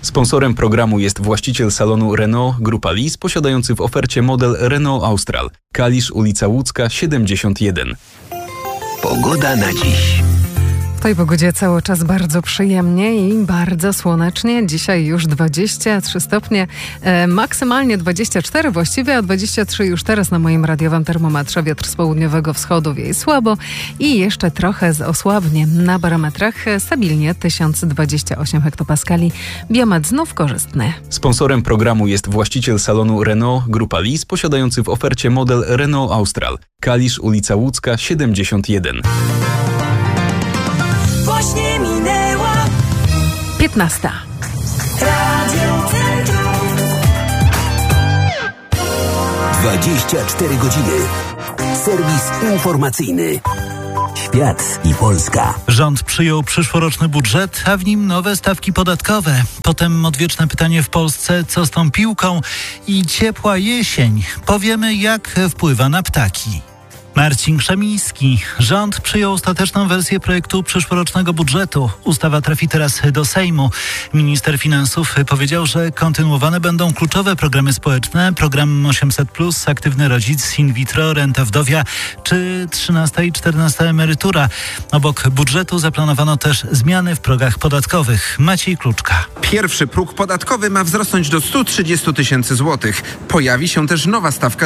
Sponsorem programu jest właściciel salonu Renault Grupa Lis, posiadający w ofercie model Renault Austral. Kalisz, ulica Łódzka, 71. Pogoda na dziś. W tej pogodzie cały czas bardzo przyjemnie i bardzo słonecznie. Dzisiaj już 23 stopnie, maksymalnie 24 właściwie, a 23 już teraz na moim radiowym termometrze. Wiatr z południowego wschodu wieje słabo i jeszcze trochę osłabnie. Na barometrach stabilnie 1028 hektopaskali. Biometr znów korzystny. Sponsorem programu jest właściciel salonu Renault Grupa Lis, posiadający w ofercie model Renault Austral. Kalisz, ulica Łódzka, 71. Właśnie minęła 15. Radio Centrum. 24 godziny. Serwis informacyjny. Świat i Polska. Rząd przyjął przyszłoroczny budżet, a w nim nowe stawki podatkowe. Potem odwieczne pytanie w Polsce, co z tą piłką i ciepła jesień. Powiemy, jak wpływa na ptaki. Marcin Krzemiński. Rząd przyjął ostateczną wersję projektu przyszłorocznego budżetu. Ustawa trafi teraz do Sejmu. Minister Finansów powiedział, że kontynuowane będą kluczowe programy społeczne, program 800+, aktywny rodzic, in vitro, renta wdowia czy 13. i 14. emerytura. Obok budżetu zaplanowano też zmiany w progach podatkowych. Maciej Kluczka. Pierwszy próg podatkowy ma wzrosnąć do 130 tysięcy złotych. Pojawi się też nowa stawka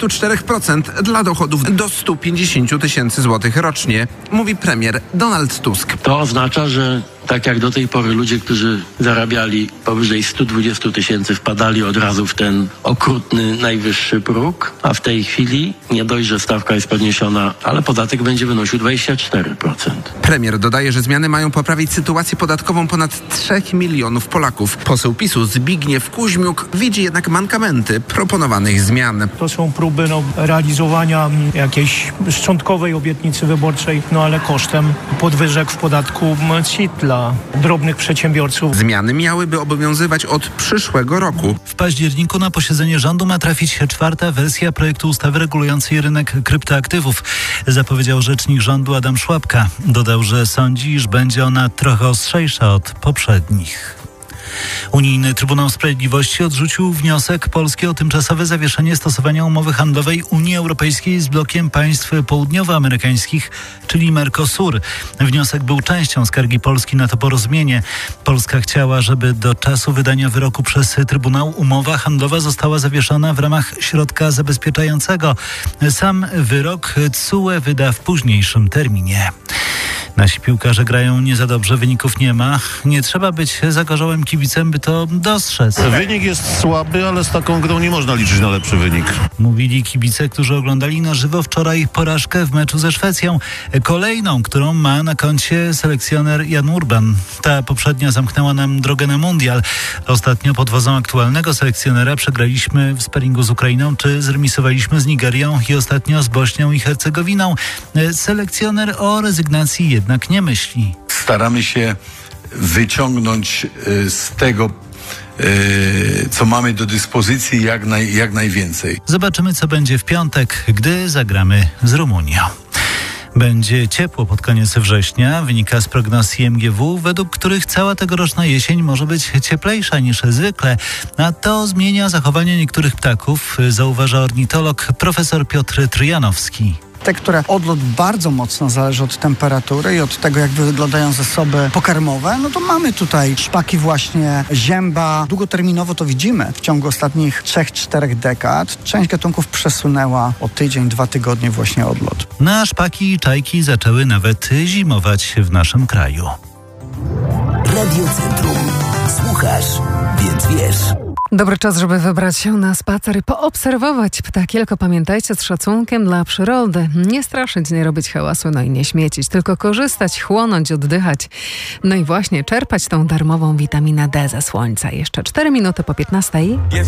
24% dla dochodów do 150 tysięcy złotych rocznie, mówi premier Donald Tusk. To oznacza, że tak jak do tej pory ludzie, którzy zarabiali powyżej 120 tysięcy, wpadali od razu w ten okrutny najwyższy próg, a w tej chwili nie dość, że stawka jest podniesiona, ale podatek będzie wynosił 24%. Premier dodaje, że zmiany mają poprawić sytuację podatkową ponad 3 milionów Polaków. Poseł PiS-u Zbigniew Kuźmiuk widzi jednak mankamenty proponowanych zmian. To są próby realizowania jakiejś szczątkowej obietnicy wyborczej, ale kosztem podwyżek w podatku CIT dla drobnych przedsiębiorców. Zmiany miałyby obowiązywać od przyszłego roku. W październiku na posiedzenie rządu ma trafić czwarta wersja projektu ustawy regulującej rynek kryptoaktywów, zapowiedział rzecznik rządu Adam Szłapka. Dodał, że sądzi, iż będzie ona trochę ostrzejsza od poprzednich. Unijny Trybunał Sprawiedliwości odrzucił wniosek Polski o tymczasowe zawieszenie stosowania umowy handlowej Unii Europejskiej z blokiem państw południowoamerykańskich, czyli Mercosur. Wniosek był częścią skargi Polski na to porozumienie. Polska chciała, żeby do czasu wydania wyroku przez Trybunał umowa handlowa została zawieszona w ramach środka zabezpieczającego. Sam wyrok TSUE wyda w późniejszym terminie. Nasi piłkarze grają nie za dobrze, wyników nie ma. Nie trzeba być zagorzałym kibicem, by to dostrzec. Wynik jest słaby, ale z taką grą nie można liczyć na lepszy wynik. Mówili kibice, którzy oglądali na żywo wczoraj porażkę w meczu ze Szwecją. Kolejną, którą ma na koncie selekcjoner Jan Urban. Ta poprzednia zamknęła nam drogę na mundial. Ostatnio pod wodzą aktualnego selekcjonera przegraliśmy w sparingu z Ukrainą, czy zremisowaliśmy z Nigerią i ostatnio z Bośnią i Hercegowiną. Selekcjoner o rezygnacji jednak nie myśli. Staramy się wyciągnąć z tego, co mamy do dyspozycji, jak najwięcej. Zobaczymy, co będzie w piątek, gdy zagramy z Rumunią. Będzie ciepło pod koniec września, wynika z prognoz IMGW, według których cała tegoroczna jesień może być cieplejsza niż zwykle, a to zmienia zachowanie niektórych ptaków, zauważa ornitolog profesor Piotr Tryjanowski. Te, które odlot bardzo mocno zależy od temperatury i od tego, jak wyglądają zasoby pokarmowe, to mamy tutaj szpaki właśnie zięba. Długoterminowo to widzimy w ciągu ostatnich 3-4 dekad. Część gatunków przesunęła o tydzień, 2 tygodnie właśnie odlot. Na szpaki i czajki zaczęły nawet zimować w naszym kraju. Radio Centrum. Słuchasz, więc wiesz. Dobry czas, żeby wybrać się na spacer i poobserwować ptaki, tylko pamiętajcie, z szacunkiem dla przyrody. Nie straszyć, nie robić hałasu, i nie śmiecić, tylko korzystać, chłonąć, oddychać. I właśnie czerpać tą darmową witaminę D ze słońca. Jeszcze 4 minuty po 15.